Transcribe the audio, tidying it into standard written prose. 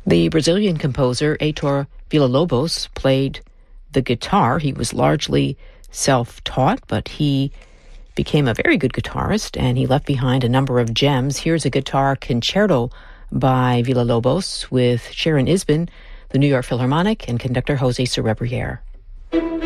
The Brazilian composer Heitor Villa-Lobos played the guitar. He was largely self-taught, but he became a very good guitarist, and he left behind a number of gems. Here's a guitar concerto by Villa-Lobos with Sharon Isbin, the New York Philharmonic, and conductor Jose Cerebriere.